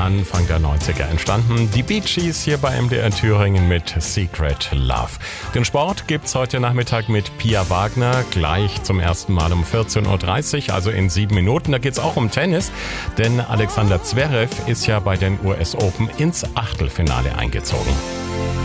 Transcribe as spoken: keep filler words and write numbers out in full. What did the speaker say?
Anfang der neunziger entstanden. Die Bee Gees hier bei M D R Thüringen mit Secret Love. Den Sport gibt's heute Nachmittag mit Pia Wagner, gleich zum ersten Mal um vierzehn Uhr dreißig, also in sieben Minuten. Da geht's auch um Tennis, denn Alexander Zverev ist ja bei den U S Open ins Achtelfinale eingezogen.